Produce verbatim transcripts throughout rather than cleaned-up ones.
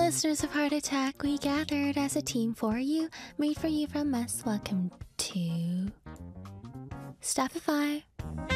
listeners of Heart Attack, we gathered as a team for you, made for you from us. Welcome to Staffify.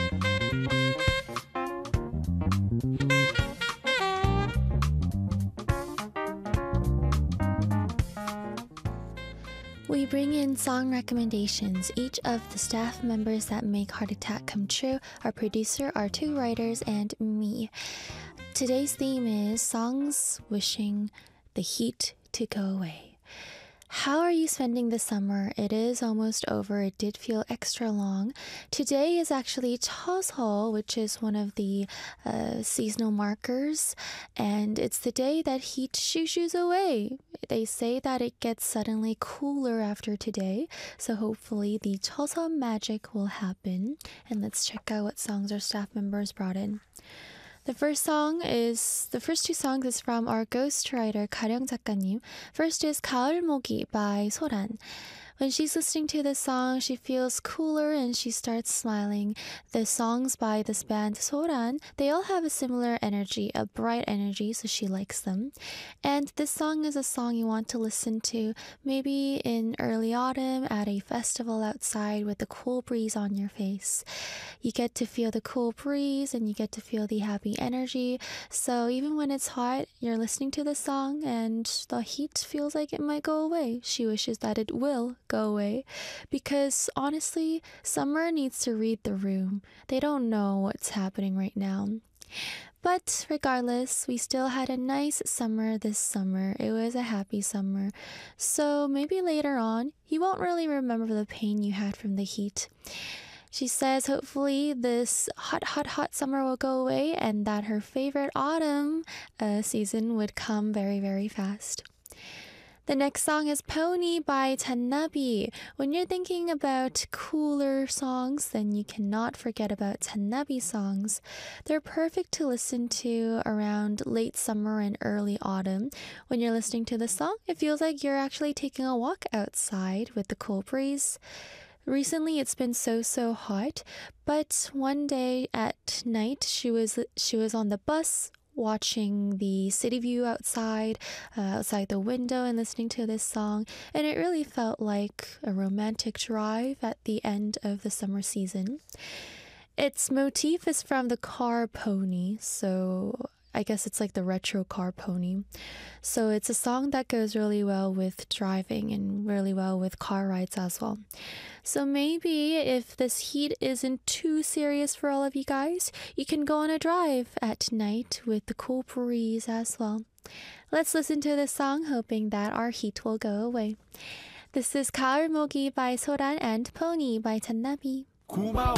We bring in song recommendations. Each of the staff members that make Heart Attack come true, our producer, our two writers, and me. Today's theme is songs wishing the heat to go away. How are you spending the summer? It is almost over. It did feel extra long. Today is actually Cheoseol, which is one of the uh, seasonal markers, and it's the day that heat shoo-shoos away. They say that it gets suddenly cooler after today, so hopefully the Cheoseol magic will happen. And let's check out what songs our staff members brought in. The first song is, the first two songs is from our ghostwriter 가령 작가님. First is 가을 모기 by 소란. When she's listening to this song, she feels cooler and she starts smiling. The songs by this band 소란, they all have a similar energy, a bright energy, so she likes them. And this song is a song you want to listen to maybe in early autumn at a festival outside with the cool breeze on your face. You get to feel the cool breeze and you get to feel the happy energy. So even when it's hot, you're listening to the song and the heat feels like it might go away. She wishes that it will go away, because honestly, summer needs to read the room. They don't know what's happening right now. But regardless, we still had a nice summer this summer. It was a happy summer. So maybe later on, you won't really remember the pain you had from the heat. She says hopefully this hot, hot, hot summer will go away and that her favorite autumn uh, season would come very, very fast. The next song is Pony by 잔나비. When you're thinking about cooler songs, then you cannot forget about 잔나비 songs. They're perfect to listen to around late summer and early autumn. When you're listening to the song, it feels like you're actually taking a walk outside with the cool breeze. Recently, it's been so, so hot, but one day at night, she was she was on the bus watching the city view outside, uh, outside the window and listening to this song, and it really felt like a romantic drive at the end of the summer season. Its motif is from the car pony, so I guess it's like the retro car pony. So it's a song that goes really well with driving and really well with car rides as well. So maybe if this heat isn't too serious for all of you guys, you can go on a drive at night with the cool breeze as well. Let's listen to this song, hoping that our heat will go away. This is 가을 모기 by 소란 and Pony by 잔나비.